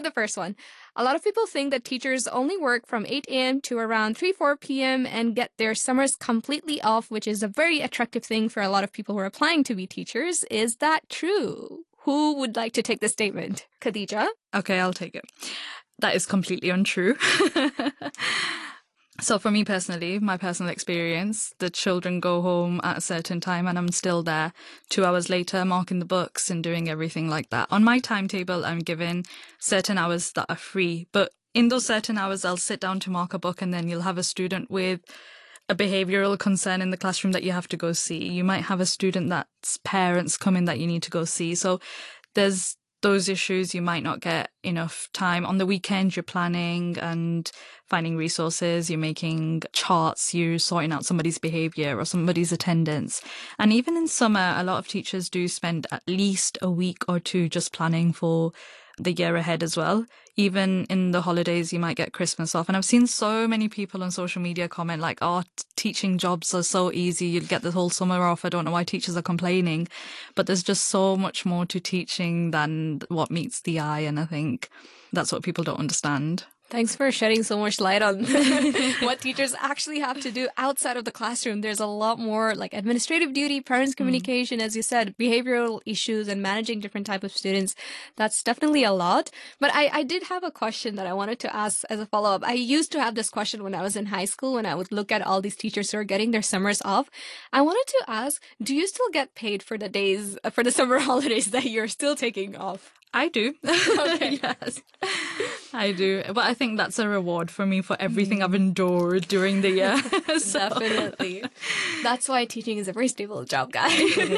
with the first one. A lot of people think that teachers only work from 8 a.m. to around 3, 4 p.m. and get their summers completely off, which is a very attractive thing for a lot of people who are applying to be teachers. Is that true? Who would like to take this statement? Khadija? Okay, I'll take it. That is completely untrue. So for me personally, my personal experience, the children go home at a certain time and I'm still there 2 hours later, marking the books and doing everything like that. On my timetable, I'm given certain hours that are free, but in those certain hours, I'll sit down to mark a book and then you'll have a student with a behavioural concern in the classroom that you have to go see. You might have a student that's parents come in that you need to go see. So there's those issues. You might not get enough time. On the weekend, you're planning and finding resources, you're making charts, you're sorting out somebody's behaviour or somebody's attendance. And even in summer, a lot of teachers do spend at least a week or two just planning for the year ahead as well. Even in the holidays, you might get Christmas off. And I've seen so many people on social media comment like, oh, teaching jobs are so easy. You'll get the whole summer off. I don't know why teachers are complaining. But there's just so much more to teaching than what meets the eye. And I think that's what people don't understand. Thanks for shedding so much light on what teachers actually have to do outside of the classroom. There's a lot more like administrative duty, parents communication, as you said, behavioral issues and managing different type of students. That's definitely a lot. But I did have a question that I wanted to ask as a follow-up. I used to have this question when I was in high school, when I would look at all these teachers who are getting their summers off. I wanted to ask, do you still get paid for the days, for the summer holidays that you're still taking off? I do. Okay. Yes, I do. But I think that's a reward for me for everything I've endured during the year. Definitely. That's why teaching is a very stable job, guys.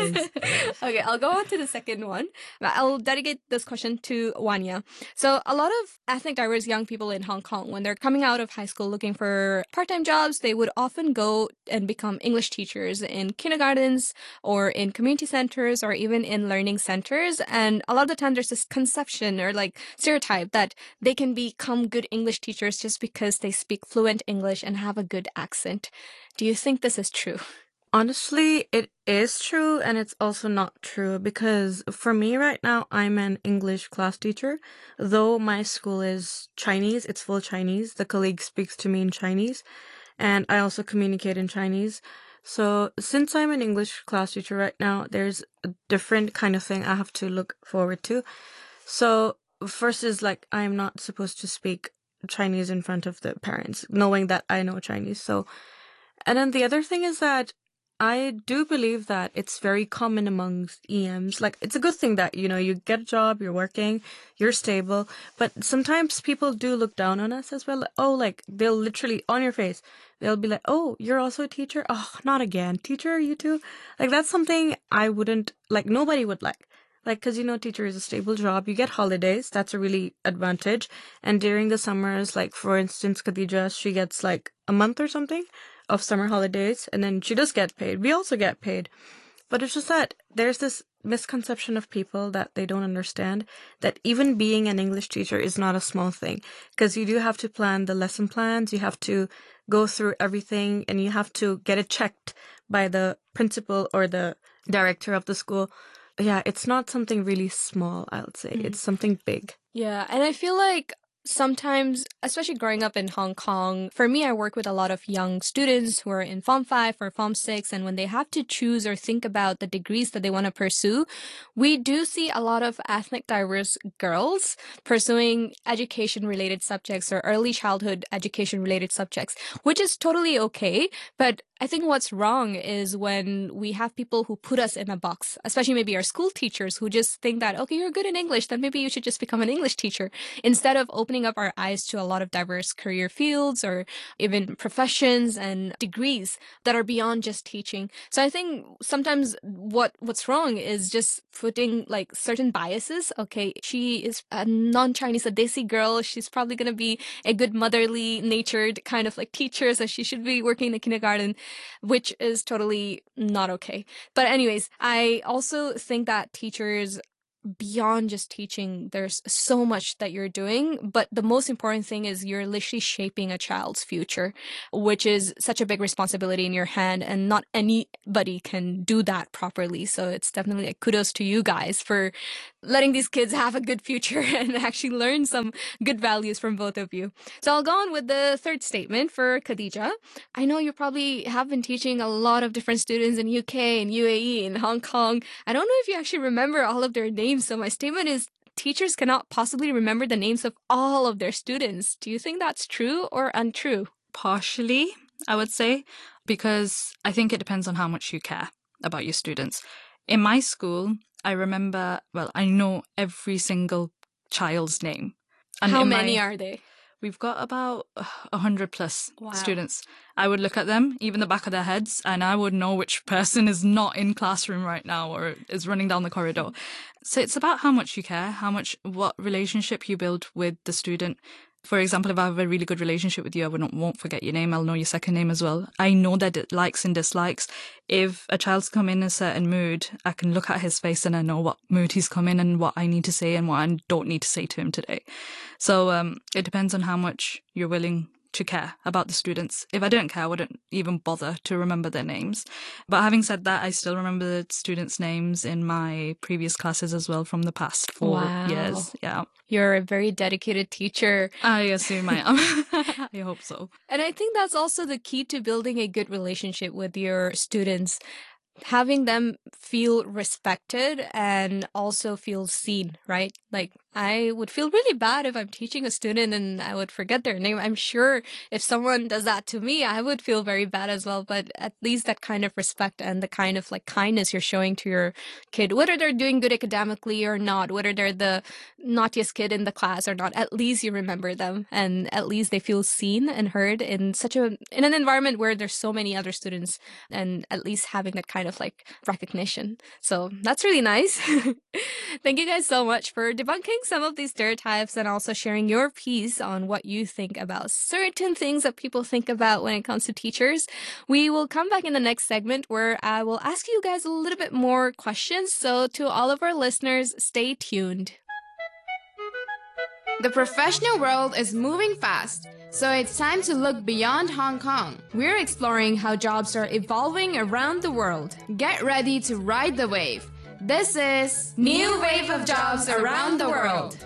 Okay, I'll go on to the second one. I'll dedicate this question to Wanya. So a lot of ethnic diverse young people in Hong Kong, when they're coming out of high school looking for part-time jobs, they would often go and become English teachers in kindergartens or in community centers or even in learning centers. And a lot of the time there's this conception or like stereotype that they can become good English teachers just because they speak fluent English and have a good accent. Do you think this is true? Honestly, it is true and it's also not true because for me right now, I'm an English class teacher. Though my school is Chinese, it's full Chinese. The colleague speaks to me in Chinese and I also communicate in Chinese. So since I'm an English class teacher right now, there's a different kind of thing I have to look forward to. So first is like I'm not supposed to speak Chinese in front of the parents, knowing that I know Chinese. So, and then the other thing is that I do believe that it's very common amongst EMs. Like, it's a good thing that, you know, you get a job, you're working, you're stable. But sometimes people do look down on us as well. Oh, like, they'll literally, on your face, they'll be like, oh, you're also a teacher? Oh, not again. Teacher, you too? Like, that's something I wouldn't, like, nobody would like. Like, because, you know, teacher is a stable job. You get holidays. That's a really advantage. And during the summers, like, for instance, Khadija, she gets, like, a month or something of summer holidays. And then she does get paid. We also get paid. But it's just that there's this misconception of people that they don't understand that even being an English teacher is not a small thing. Because you do have to plan the lesson plans. You have to go through everything. And you have to get it checked by the principal or the director of the school. Yeah, it's not something really small, I would say. It's something big. Yeah, and I feel like sometimes, especially growing up in Hong Kong, for me, I work with a lot of young students who are in Form 5 or Form 6, and when they have to choose or think about the degrees that they want to pursue, we do see a lot of ethnic diverse girls pursuing education-related subjects or early childhood education-related subjects, which is totally okay, but I think what's wrong is when we have people who put us in a box, especially maybe our school teachers who just think that, okay, you're good in English, then maybe you should just become an English teacher, instead of opening up our eyes to a lot of diverse career fields or even professions and degrees that are beyond just teaching. So I think sometimes what's wrong is just putting like certain biases. Okay, she is a non-Chinese, a Desi girl. She's probably going to be a good motherly natured kind of like teacher, so she should be working in the kindergarten, which is totally not okay. But anyways, I also think that teachers, beyond just teaching, there's so much that you're doing, but the most important thing is you're literally shaping a child's future, which is such a big responsibility in your hand, and not anybody can do that properly. So it's definitely like kudos to you guys for letting these kids have a good future and actually learn some good values from both of you. So I'll go on with the third statement for Khadija. I know you probably have been teaching a lot of different students in UK and UAE and Hong Kong. I don't know if you actually remember all of their names. So my statement is teachers cannot possibly remember the names of all of their students. Do you think that's true or untrue? Partially, I would say, because I think it depends on how much you care about your students. In my school, I know every single child's name. And how many are they? We've got about 100 plus Wow. students. I would look at them, even the back of their heads, and I would know which person is not in classroom right now or is running down the corridor. So it's about how much you care, what relationship you build with the student. For example, if I have a really good relationship with you, I won't forget your name. I'll know your second name as well. I know their likes and dislikes. If a child's come in a certain mood, I can look at his face and I know what mood he's come in and what I need to say and what I don't need to say to him today. So it depends on how much you're willing to care about the students. If I don't care, I wouldn't even bother to remember their names. But having said that, I still remember the students' names in my previous classes as well from the past 4 years. Yeah. You're a very dedicated teacher. I assume I am. I hope so. And I think that's also the key to building a good relationship with your students. Having them feel respected and also feel seen, right? Like, I would feel really bad if I'm teaching a student and I would forget their name. I'm sure if someone does that to me, I would feel very bad as well. But at least that kind of respect and the kind of like kindness you're showing to your kid, whether they're doing good academically or not, whether they're the naughtiest kid in the class or not, at least you remember them and at least they feel seen and heard in an environment where there's so many other students, and at least having that kind of like recognition. So that's really nice. Thank you guys so much for debunking some of these stereotypes and also sharing your piece on what you think about certain things that people think about when it comes to teachers. We will come back in the next segment where I will ask you guys a little bit more questions. So to all of our listeners, stay tuned. The professional world is moving fast, so it's time to look beyond Hong Kong. We're exploring how jobs are evolving around the world. Get ready to ride the wave. This is New Wave of Jobs Around the World.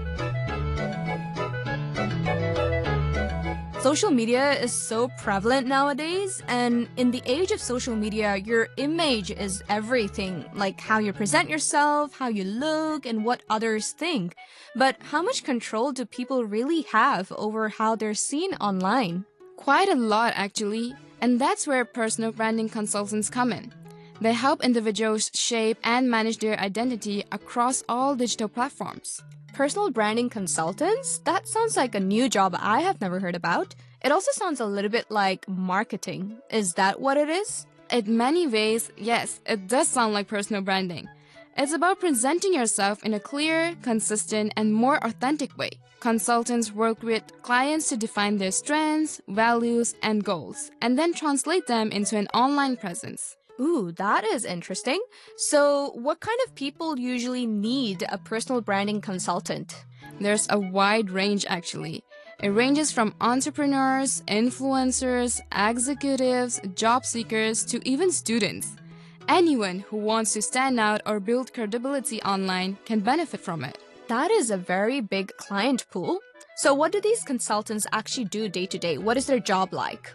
Social media is so prevalent nowadays, and in the age of social media, your image is everything, like how you present yourself, how you look, and what others think. But how much control do people really have over how they're seen online? Quite a lot, actually, and that's where personal branding consultants come in. They help individuals shape and manage their identity across all digital platforms. Personal branding consultants? That sounds like a new job I have never heard about. It also sounds a little bit like marketing. Is that what it is? In many ways, yes, it does sound like personal branding. It's about presenting yourself in a clear, consistent, and more authentic way. Consultants work with clients to define their strengths, values, and goals, and then translate them into an online presence. Ooh, that is interesting. So, what kind of people usually need a personal branding consultant? There's a wide range, actually. It ranges from entrepreneurs, influencers, executives, job seekers, to even students. Anyone who wants to stand out or build credibility online can benefit from it. That is a very big client pool. So, what do these consultants actually do day to day? What is their job like?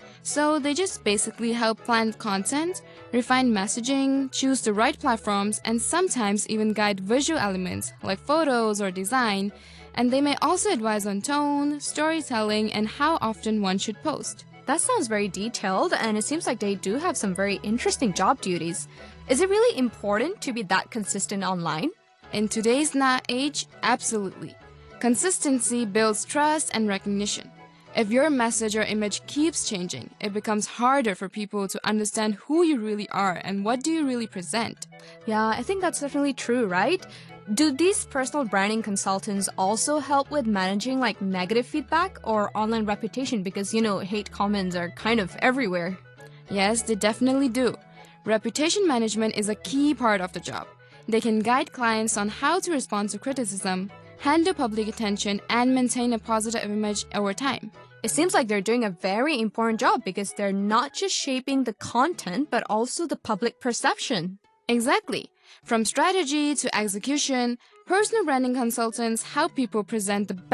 So they just basically help plan content, refine messaging, choose the right platforms, and sometimes even guide visual elements like photos or design. And they may also advise on tone, storytelling, and how often one should post. That sounds very detailed, and it seems like they do have some very interesting job duties. Is it really important to be that consistent online? In today's age, absolutely. Consistency builds trust and recognition. If your message or image keeps changing, it becomes harder for people to understand who you really are and what do you really present. Yeah, I think that's definitely true, right? Do these personal branding consultants also help with managing like negative feedback or online reputation? Because, hate comments are kind of everywhere. Yes, they definitely do. Reputation management is a key part of the job. They can guide clients on how to respond to criticism, handle public attention, and maintain a positive image over time. It seems like they're doing a very important job because they're not just shaping the content, but also the public perception. Exactly. From strategy to execution, personal branding consultants help people present the